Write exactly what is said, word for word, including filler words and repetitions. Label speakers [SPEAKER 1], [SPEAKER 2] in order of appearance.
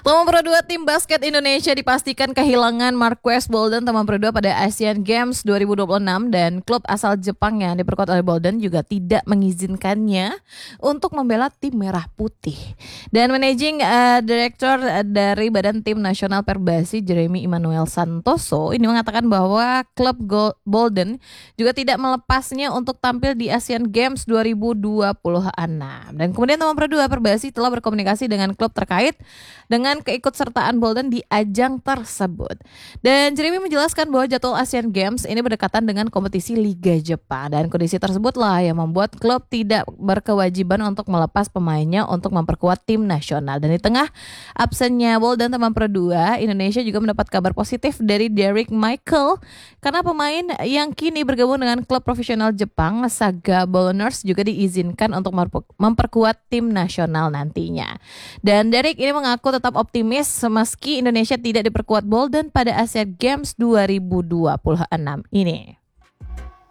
[SPEAKER 1] Teman Pro dua tim basket Indonesia dipastikan kehilangan Marques Bolden teman Pro dua pada Asian Games dua ribu dua puluh enam dan klub asal Jepang yang diperkuat oleh Bolden juga tidak mengizinkannya untuk membela tim Merah Putih. Dan Managing uh, Director dari Badan Tim Nasional Perbasi Jeremy Emmanuel Santoso ini mengatakan bahwa klub Bolden juga tidak melepasnya untuk tampil di Asian Games dua ribu dua puluh enam. Dan kemudian teman Pro dua Perbasi telah berkomunikasi dengan klub terkait dengan keikutsertaan Bolden di ajang tersebut. Dan Jeremy menjelaskan bahwa jadwal Asian Games ini berdekatan dengan kompetisi Liga Jepang dan kondisi tersebutlah yang membuat klub tidak berkewajiban untuk melepas pemainnya untuk memperkuat tim nasional. Dan di tengah absennya Bolden teman Pro dua, Indonesia juga mendapat kabar positif dari Derek Michael karena pemain yang kini bergabung dengan klub profesional Jepang Saga Balloners juga diizinkan untuk memperkuat tim nasional nantinya. Dan Derek ini mengaku tetap optimis meski Indonesia tidak diperkuat Bolden pada Asian Games dua ribu dua puluh enam ini.